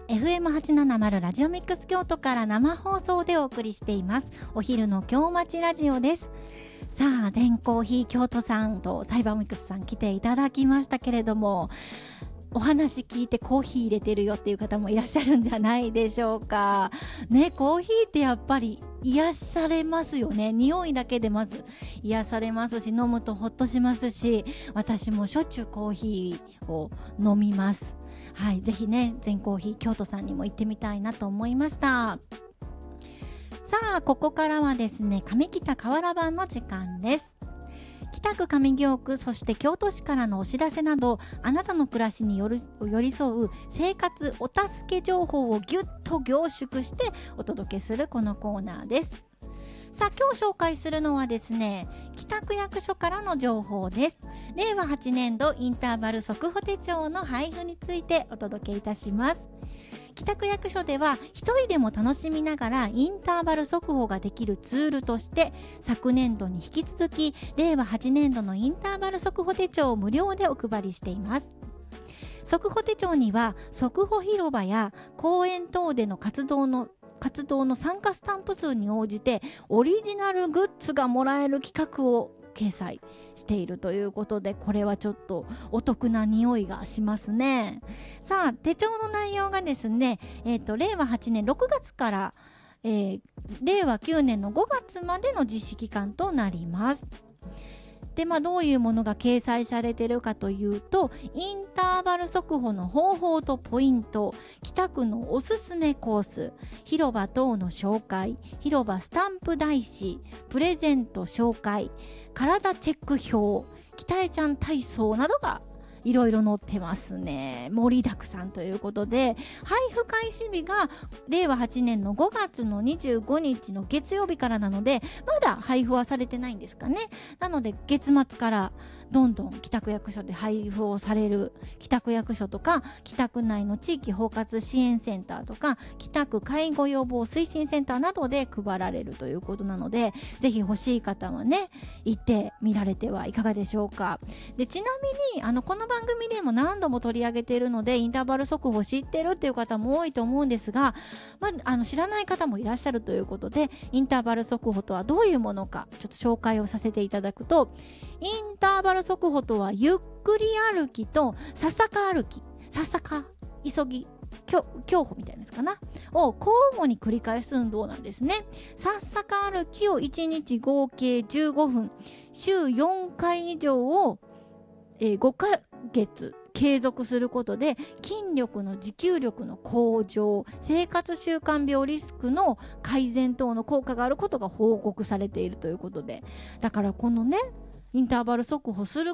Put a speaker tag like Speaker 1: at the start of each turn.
Speaker 1: FM870 ラジオミックス京都から生放送でお送りしていますお昼の京町ラジオです。さあ、全コーヒー京都さんとサイバーミックスさん来ていただきましたけれども、お話聞いてコーヒー入れてるよっていう方もいらっしゃるんじゃないでしょうかね。コーヒーってやっぱり癒されますよね。匂いだけでまず癒されますし、飲むとほっとしますし、私もしょっちゅうコーヒーを飲みます。はい、ぜひね、全コーヒー京都さんにも行ってみたいなと思いました。さあ、ここからはですね、上北河原版の時間です。北区上京区、そして京都市からのお知らせなど、あなたの暮らしに寄り添う生活お助け情報をぎゅっと凝縮してお届けするこのコーナーです。さあ、今日紹介するのはですね、北区役所からの情報です。令和8年度インターバル速報手帳の配布についてお届けいたします。北区役所では一人でも楽しみながらインターバル速報ができるツールとして、昨年度に引き続き令和8年度のインターバル速報手帳を無料でお配りしています。速報手帳には速報広場や公園等での活動の参加スタンプ数に応じてオリジナルグッズがもらえる企画を掲載しているということで、これはちょっとお得な匂いがしますね。さあ、手帳の内容がですね、令和8年6月から、令和9年の5月までの実施期間となります。で、どういうものが掲載されているかというと、インターバル速報の方法とポイント、北区のおすすめコース、広場等の紹介、広場スタンプ台紙、プレゼント紹介、体チェック表、北江ちゃん体操などがいろいろ載ってますね。盛りだくさんということで、配布開始日が令和8年の5月の25日の月曜日からなので、まだ配布はされてないんですかね。なので月末からどんどん北区役所で配布をされる、北区役所とか北区内の地域包括支援センターとか北区介護予防推進センターなどで配られるということなので、ぜひ欲しい方はね、行ってみられてはいかがでしょうか。で、ちなみにこの番組でも何度も取り上げているので、インターバル速報知ってるっていう方も多いと思うんですが、知らない方もいらっしゃるということで、インターバル速報とはどういうものかちょっと紹介をさせていただくと、インターバル速歩とはゆっくり歩きとささか歩き、ささか急ぎ競歩みたいなやつかなを交互に繰り返す運動なんですね。さっさか歩きを1日合計15分、週4回以上を、5ヶ月継続することで筋力の持久力の向上、生活習慣病リスクの改善等の効果があることが報告されているということで、だからこのね、インターバル速歩する